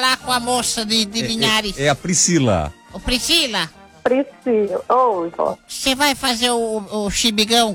falar com a moça de Linhares. É a Priscila. Ô, Priscila. Priscila. Oi, vó. Você vai fazer o chibigão?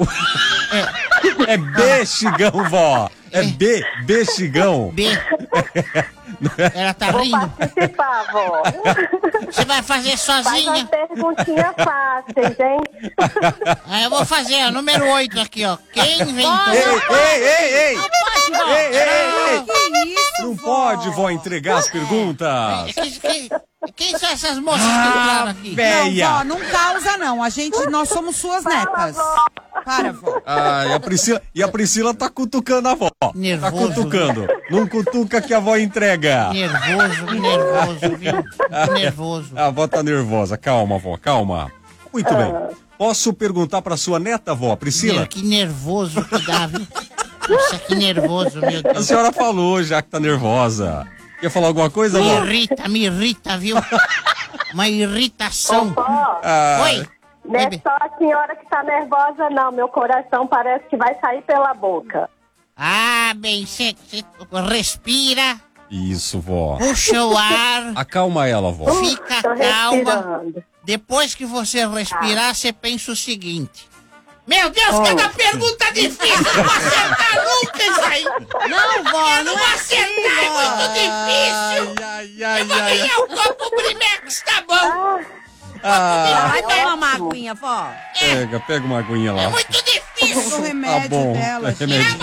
É bexigão, vó. É bexigão. B. Ela tá Vou rindo. participar, vó. Você vai fazer Faz sozinha? uma perguntinha fácil, hein? Eu vou fazer, ó, número 8 aqui, ó. Quem inventou? Ei! Ei! Que isso, Não vó? pode, vó, entregar as perguntas. Quem são essas moças que entraram aqui? Não, Véia. vó, não causa não. Nós somos suas netas. Para, vó. Ai, a Priscila tá cutucando a vó. Nervoso. Tá cutucando. Não cutuca que a vó entrega. Nervoso, viu? Nervoso. A avó tá nervosa. Calma, vó, calma. Muito bem. Posso perguntar pra sua neta, vó, Priscila? Que nervoso que dá, viu? Nossa, que nervoso, meu A Deus. senhora falou já que tá nervosa. Quer falar alguma coisa, vó? Me irrita, viu? Uma irritação. Vó, Oi? não é só a senhora que tá nervosa, não. Meu coração parece que vai sair pela boca. Ah, bem, você respira, Isso, vó. puxa o ar, Acalma ela, vó. fica Tô calma. respirando. Depois que você respirar, você pensa o seguinte. Meu Deus, cada pergunta difícil, não vou acertar nunca isso aí. Não, vó, Eu não vou acertar, é muito difícil. Eu vou ganhar o copo Primex, tá bom? Vai tomar uma aguinha, vó. Pega uma aguinha lá. É muito difícil. O remédio Tá bom. dela. Remédio.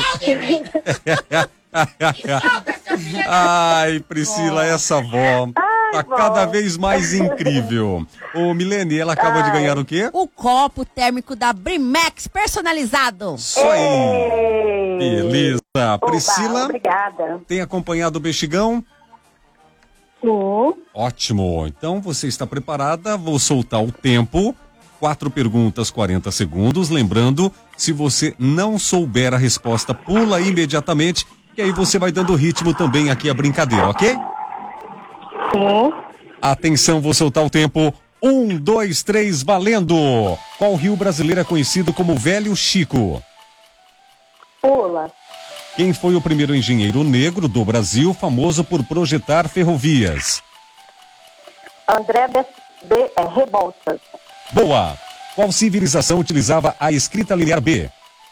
Solta, seu filho. Ai, Priscila, essa vó tá vó. cada vez mais incrível. Ô, Milene, ela acaba de ganhar o quê? O copo térmico da Brimex personalizado. Isso aí. Ei. Beleza. Oba, Priscila, obrigada. tem acompanhado o Bexigão? Sim. Ótimo. Então você está preparada? Vou soltar o tempo. 4 perguntas, 40 segundos. Lembrando, se você não souber a resposta, pula imediatamente, que aí você vai dando ritmo também aqui à brincadeira, ok? Sim. Atenção, vou soltar o tempo. 1, 2, 3, valendo! Qual rio brasileiro é conhecido como Velho Chico? Pula. Quem foi o primeiro engenheiro negro do Brasil famoso por projetar ferrovias? André Rebouças. Boa! Qual civilização utilizava a escrita linear B?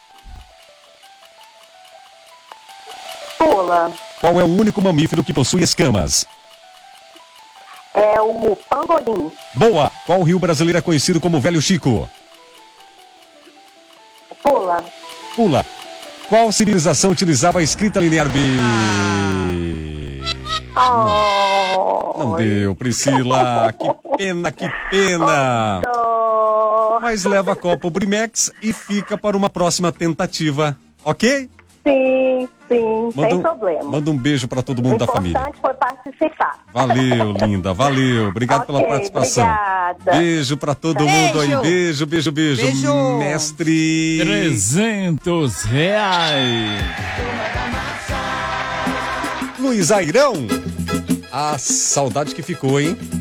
Pula. Qual é o único mamífero que possui escamas? É o pangolim. Boa! Qual rio brasileiro é conhecido como Velho Chico? Pula. Pula! Qual civilização utilizava a escrita linear B? Oh. Não deu, Priscila. Que pena, que pena. Oh. Mas leva a Copa o Brimex e fica para uma próxima tentativa, ok? Sim, sem problema. Manda um beijo para todo mundo da O família. importante foi participar. Valeu, linda, valeu. Obrigado pela Ok, participação. obrigada. Beijo para todo mundo aí. Beijo, beijo, beijo. Beijo. Mestre. R$300. Luiz Airão. A saudade que ficou, hein?